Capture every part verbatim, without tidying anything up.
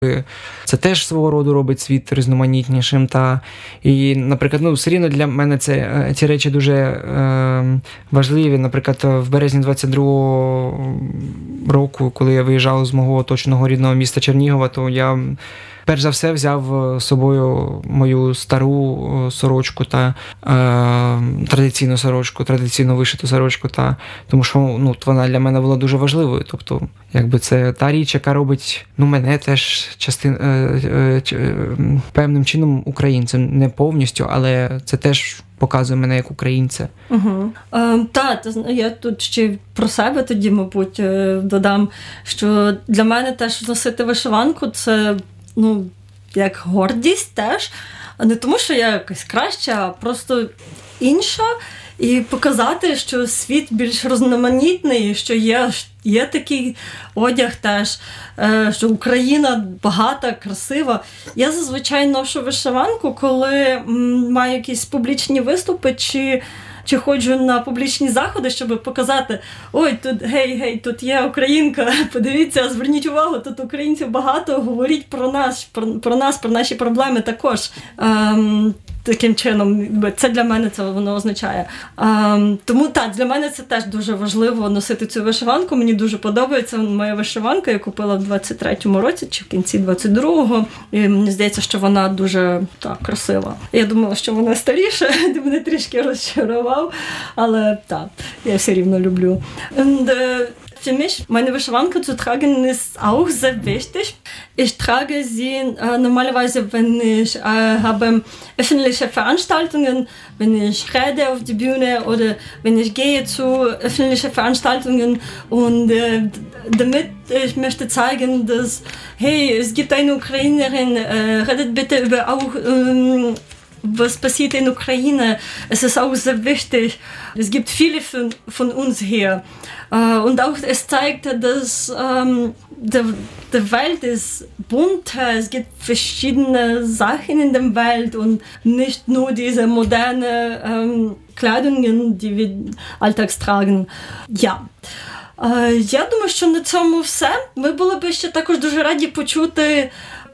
Це теж свого роду робить світ різноманітнішим. Та, і, наприклад, ну, все рівно для мене це, ці речі дуже е, важливі. Наприклад, в березні двадцять другого року, коли я виїжджав з мого точного рідного міста Чернігова, то я перш за все взяв з собою мою стару сорочку та е, традиційну сорочку, традиційно вишиту сорочку, та, тому що ну, вона для мене була дуже важливою. Тобто, якби це та річ, яка робить ну, мене теж частин, е, е, е, певним чином українцем. Не повністю, але це теж показує мене як українця. Угу. Е, та, я тут ще про себе тоді, мабуть, додам, що для мене теж носити вишиванку – це ну, як гордість теж. Не тому, що я якась краща, а просто інша. І показати, що світ більш різноманітний, що є, є такий одяг теж, що Україна багата, красива. Я зазвичай ношу вишиванку, коли маю якісь публічні виступи, чи чи ходжу на публічні заходи, щоб показати, ой, тут, гей, гей, тут є українка, подивіться, зверніть увагу, тут українців багато, говоріть про нас, про, про нас, про наші проблеми також. Ем, таким чином, це для мене це воно означає. Ем, тому так, для мене це теж дуже важливо носити цю вишиванку, мені дуже подобається моя вишиванка, я купила в двадцять третьому році, чи в кінці двадцять другого, і мені здається, що вона дуже так, красива. Я думала, що вона старіша, ти мене трішки розчарував, але так, я все рівно люблю. And, uh, Für mich, meine Wishwanka zu tragen, ist auch sehr wichtig. Ich trage sie äh, normalerweise, wenn ich äh, habe öffentliche Veranstaltungen, wenn ich rede auf die Bühne oder wenn ich gehe zu öffentlichen Veranstaltungen und äh, damit ich möchte zeigen, dass, hey, es gibt eine Ukrainerin, äh, redet bitte über auch ähm, was passiert in Ukraine. Es ist auch sehr wichtig. Es gibt viele von, von uns hier. Uh, und auch es zeigt, dass um, der, der Welt ist bunt. Es gibt verschiedene Sachen in der Welt und nicht nur diese moderne um, Kleidungen, die wir alltags tragen. Ja. Uh, я думаю, що на цьому все. Ми були б ще також дуже раді почути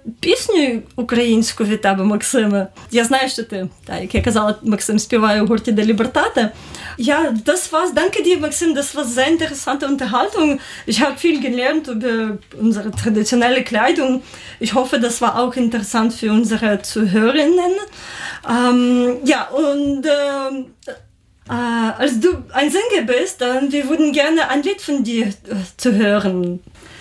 пісню українську від тебе, Максиме. Я знаю, що ти, так, як я казала, Максим співає у гурті «De Libertate». Ja, das war's. Danke dir, Maxim. Das war sehr interessante Unterhaltung. Ich habe viel gelernt über unsere traditionelle Kleidung. Ich hoffe, das war auch interessant für unsere Zuhörerinnen. Ähm, ja, und ähm, äh, als du ein Sänger bist, dann wir würden gerne ein Lied von dir äh, zu hören.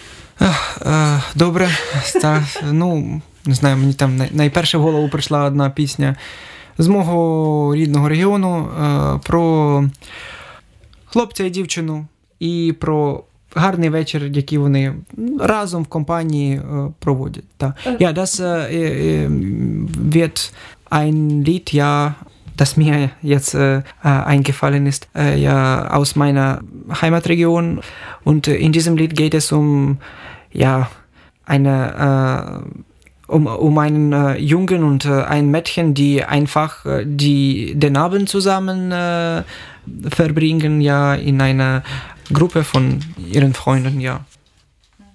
Добре. Ну, не знаю, мені там найперше в голову прийшла одна пісня з мого рідного регіону про хлопця і дівчину і про гарний вечір, який вони разом в компанії проводять. Ja, das wird ein Lied, ja, das mir jetzt äh, eingefallen ist, äh, ja, aus meiner Heimatregion. Und in diesem Lied geht es um, ja, eine, äh, um, um einen äh, Jungen und äh, ein Mädchen, die einfach äh, die, den Abend zusammen äh, verbringen, ja, in einer Gruppe von ihren Freunden, ja.